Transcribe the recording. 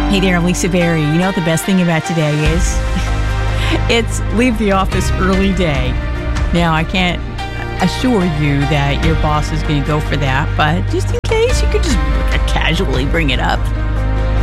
Hey there, I'm Lisa Berry. You know what the best thing about today is? It's leave the office early day. Now, I can't assure you that your boss is going to go for that, but just in case, you could just casually bring it up.